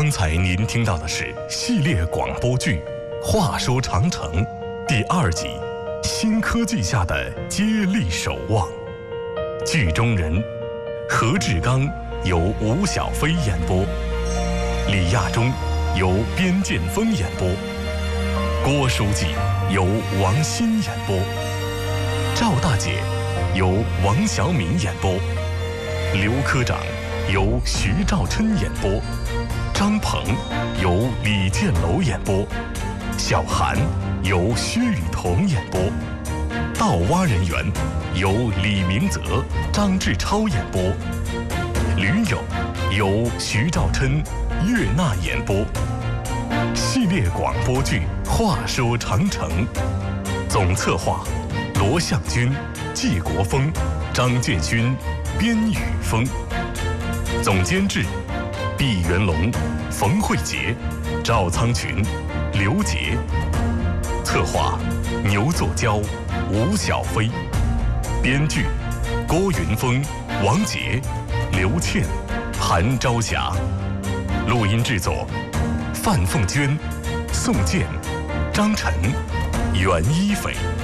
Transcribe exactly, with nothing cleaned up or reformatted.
刚才您听到的是系列广播剧《话说长城》第二集《新科技下的接力守望》。剧中人何志刚由吴小飞演播，李亚中由边建峰演播，郭书记由王鑫演播，赵大姐由王小敏演播，刘科长由徐兆琛演播，张鹏由李建楼演播，小韩由薛雨桐演播，盗挖人员由李明泽、张志超演播，驴友由徐兆琛、岳娜演播。系列广播剧《话说长城》，总策划罗向军、季国峰、张建勋、边宇峰，总监制毕元龙、冯慧杰、赵苍群、刘杰，策划牛作娇、吴小飞，编剧郭云峰、王杰、刘倩、韩朝霞，录音制作范凤娟、宋健、张晨、袁一斐。